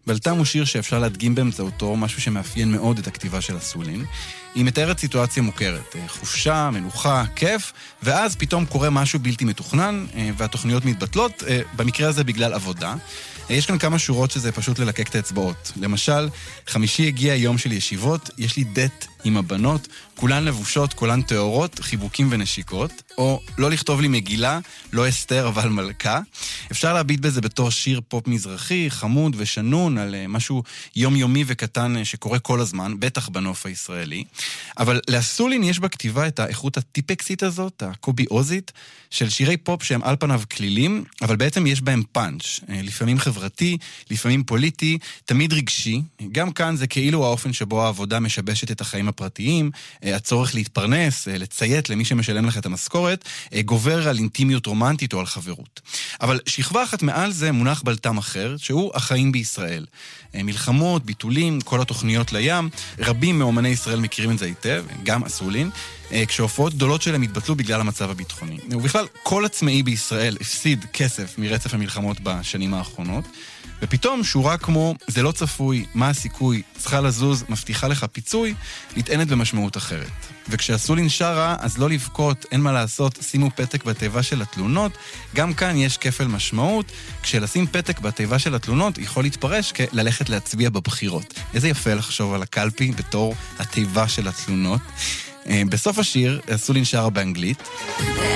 בלטם הוא שיר שאפשר להדגים באמצעותו משהו שמאפיין מאוד את הכתיבה של אסולין. היא מתארת סיטואציה מוכרת, חופשה, מנוחה, כיף, ואז פתאום קורה משהו בלתי מתוכנן, והתוכניות מתבטלות, במקרה הזה בגלל עבודה. יש כאן כמה שורות שזה פשוט ללקק את האצבעות. למשל, חמישי הגיע יום של ישיבות, יש לי דט עם הבנות, כולן לבושות, כולן תיאורות, חיבוקים ונשיקות, או לא לכתוב לי מגילה, לא אסתר אבל מלכה. אפשר להביט בזה בתור שיר פופ מזרחי, חמוד ושנון, על משהו יומיומי וקטן שקורה כל הזמן, בטח בנוף הישראלי. אבל לאסולין יש בכתיבה את האיכות הטיפקסית הזאת, הקוביוזית, של שירי פופ שהם על פניו כלילים, אבל בעצם יש בהם פאנץ', לפעמים חברתי, לפעמים פוליטי, תמיד רגשי. גם כאן זה כאילו האופן שבו העבודה משבשת את החיים הפרטיים, הצורך להתפרנס, לציית למי שמשלם לך את המשכורת, גובר על אינטימיות רומנטית או על חברות. אבל שכבה אחת מעל זה מונח בלטם אחר, שהוא החיים בישראל. מלחמות, ביטולים, כל התוכניות לים, רבים מאומני ישראל מכירים את זה היטב, גם אסולין, כשהופעות גדולות שלהם התבטלו בגלל המצב הביטחוני. ובכלל, כל עצמאי בישראל הפסיד כסף מרצף המלחמות בשנים האחרונות, ופתאום שורה כמו זה לא צפוי, מה הסיכוי, צריכה לזוז, מבטיחה לך פיצוי, נטענת במשמעות אחרת. וכשאסולין שרה, אז לא לבכות, אין מה לעשות, שימו פתק בתיבה של התלונות, גם כאן יש כפל משמעות, כשלשים פתק בתיבה של התלונות יכול להתפרש כללכת להצביע בבחירות. איזה יפה לחשוב על הקלפי בתור התיבה של התלונות. בסוף השיר, אסולין שרה באנגלית.